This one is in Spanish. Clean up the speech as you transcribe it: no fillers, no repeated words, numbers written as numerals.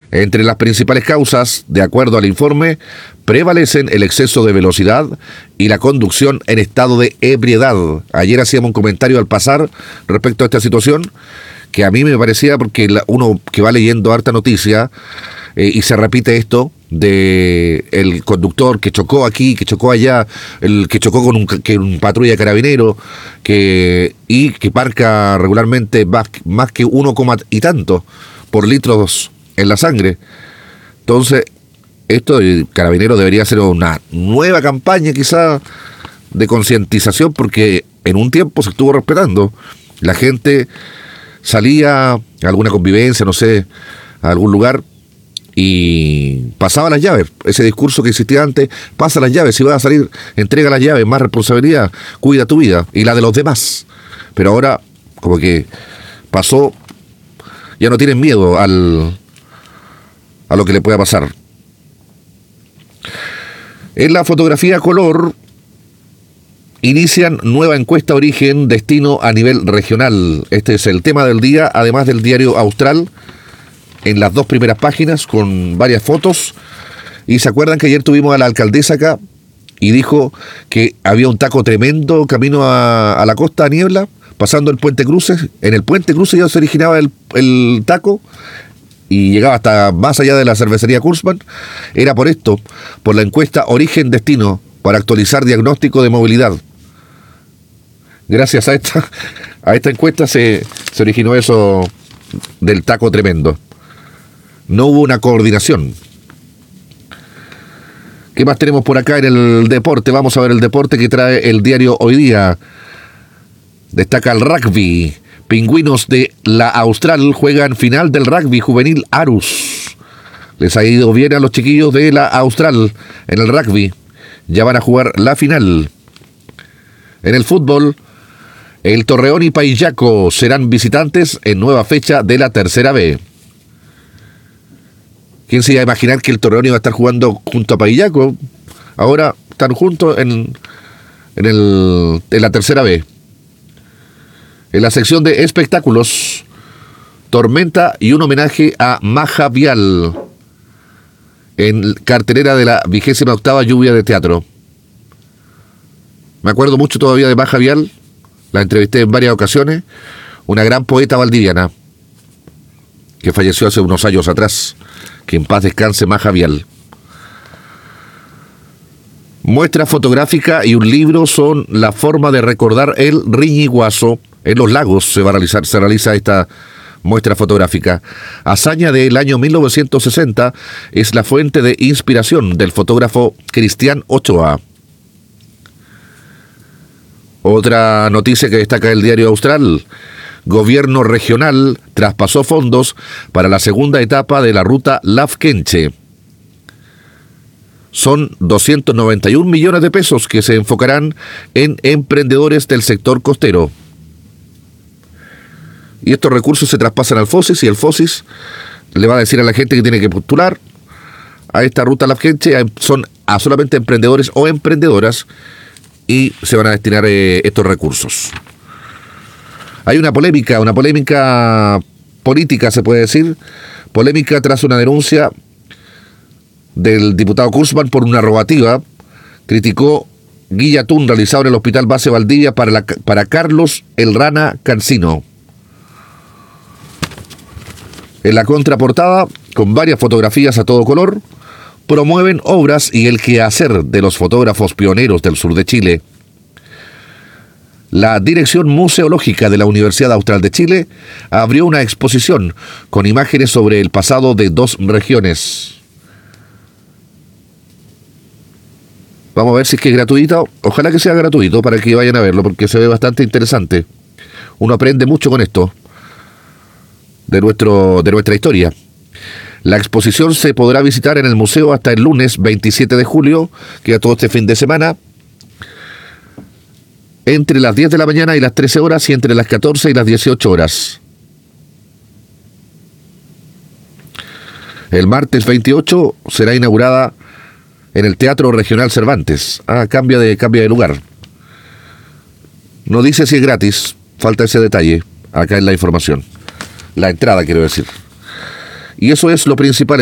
Entre las principales causas, de acuerdo al informe, prevalecen el exceso de velocidad y la conducción en estado de ebriedad. Ayer hacíamos un comentario al pasar respecto a esta situación, que a mí me parecía, porque uno que va leyendo harta noticia, y se repite esto de el conductor que chocó aquí, que chocó allá, el que chocó con un patrulla de carabinero, y que marca regularmente más que 1, y tanto por litros en la sangre. Entonces, esto del carabinero debería ser una nueva campaña quizá de concientización, porque en un tiempo se estuvo respetando. La gente salía a alguna convivencia, no sé, a algún lugar, y pasaba las llaves. Ese discurso que existía antes: pasa las llaves, si vas a salir, entrega las llaves, más responsabilidad, cuida tu vida y la de los demás. Pero ahora, como que pasó, ya no tienen miedo a lo que le pueda pasar. En la fotografía color, inician nueva encuesta origen destino a nivel regional. Este es el tema del día, además del diario Austral, en las 2 primeras páginas, con varias fotos. Y se acuerdan que ayer tuvimos a la alcaldesa acá y dijo que había un taco tremendo camino a la costa, a Niebla, pasando el Puente Cruces. En el Puente Cruces ya se originaba el taco y llegaba hasta más allá de la cervecería Kurzman. Era por esto, por la encuesta origen-destino, para actualizar diagnóstico de movilidad. Gracias a esta encuesta se originó eso del taco tremendo. No hubo una coordinación. ¿Qué más tenemos por acá en el deporte? Vamos a ver el deporte que trae el diario Hoy Día. Destaca el rugby. Pingüinos de la Austral juegan final del rugby juvenil Arus. Les ha ido bien a los chiquillos de la Austral en el rugby. Ya van a jugar la final. En el fútbol, el Torreón y Paillaco serán visitantes en nueva fecha de la Tercera B. ¿Quién se iba a imaginar que el Torreón iba a estar jugando junto a Paillaco? Ahora están juntos en la Tercera B. En la sección de espectáculos, tormenta y un homenaje a Maja Vial en cartelera de la 28ª lluvia de teatro. Me acuerdo mucho todavía de Maja Vial, la entrevisté en varias ocasiones, una gran poeta valdiviana que falleció hace unos años atrás. Que en paz descanse Maja Vial. Muestra fotográfica y un libro son la forma de recordar el Riñiguazo. En Los Lagos se realiza esta muestra fotográfica. Hazaña del año 1960, es la fuente de inspiración del fotógrafo Cristian Ochoa. Otra noticia que destaca el diario Austral: Gobierno regional traspasó fondos para la segunda etapa de la ruta Lafkenche. Son 291 millones de pesos que se enfocarán en emprendedores del sector costero. Y estos recursos se traspasan al FOSIS, y el FOSIS le va a decir a la gente que tiene que postular a esta ruta Lafkenche son a solamente emprendedores o emprendedoras, y se van a destinar estos recursos. Hay una polémica política, se puede decir, polémica tras una denuncia del diputado Kurzman por una rogativa. Criticó guillatún realizado en el Hospital Base Valdivia para Carlos El Rana Cancino. En la contraportada, con varias fotografías a todo color, promueven obras y el quehacer de los fotógrafos pioneros del sur de Chile. La Dirección Museológica de la Universidad Austral de Chile abrió una exposición con imágenes sobre el pasado de 2 regiones. Vamos a ver si es que es gratuita. Ojalá que sea gratuito para que vayan a verlo, porque se ve bastante interesante. Uno aprende mucho con esto de nuestra historia. La exposición se podrá visitar en el museo hasta el lunes 27 de julio, que es todo este fin de semana, entre las 10 de la mañana y las 13 horas y entre las 14 y las 18 horas. El martes 28 será inaugurada en el Teatro Regional Cervantes. Cambia de lugar. No dice si es gratis, falta ese detalle acá en la información. La entrada, quiero decir. Y eso es lo principal.